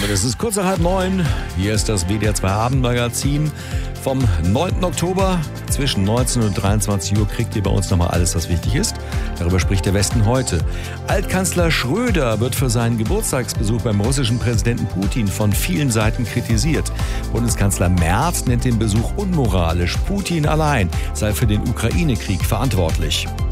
Tag, es ist kurz nach 8:30. Hier ist das WDR 2 Abendmagazin vom 9. Oktober. Zwischen 19 und 23 Uhr kriegt ihr bei uns nochmal alles, was wichtig ist. Darüber spricht der Westen heute. Altkanzler Schröder wird für seinen Geburtstagsbesuch beim russischen Präsidenten Putin von vielen Seiten kritisiert. Bundeskanzler Merz nennt den Besuch unmoralisch. Putin allein sei für den Ukraine-Krieg verantwortlich.